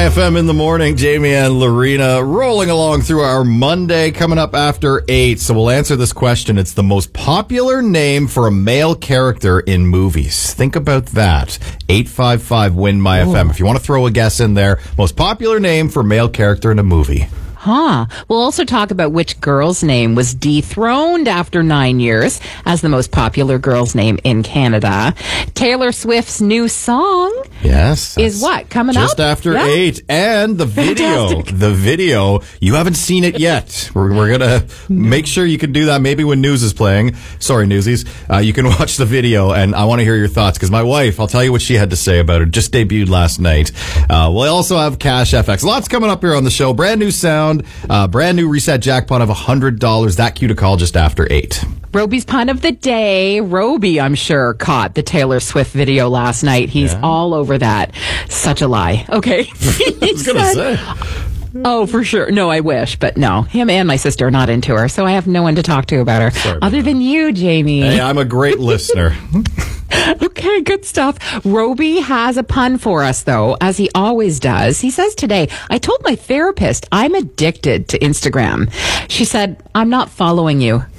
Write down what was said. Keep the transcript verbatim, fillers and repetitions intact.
F M in the morning. Jamie and Lorena rolling along through our Monday, coming up after eight. So we'll answer this question. It's the most popular name for a male character in movies. Think about that. eight five five, W I N, my F M. If you want to throw a guess in there, most popular name for a male character in a movie. Huh. We'll also talk about which girl's name was dethroned after nine years as the most popular girl's name in Canada. Taylor Swift's new song yes, is what? Coming just up? Just after yeah. eight. And the video. Fantastic. The video. You haven't seen it yet. We're, we're going to make sure you can do that maybe when News is playing. Sorry, Newsies. Uh, you can watch the video, and I want to hear your thoughts, because my wife, I'll tell you what she had to say about it. Just debuted last night. Uh, we'll also have Cash F X. Lots coming up here on the show. Brand new sound. Uh, brand new reset jackpot of one hundred dollars. That cue to call just after eight. Roby's pun of the day. Roby, I'm sure, caught the Taylor Swift video last night. He's Yeah. all over that. Such a lie. Okay. I was going to say. Oh, for sure. No, I wish, but no. Him and my sister are not into her, so I have no one to talk to about her. Sorry about other that. than you, Jamie. Hey, I'm a great listener. Okay, good stuff. Roby has a pun for us, though, as he always does. He says today, I told my therapist I'm addicted to Instagram. She said, I'm not following you.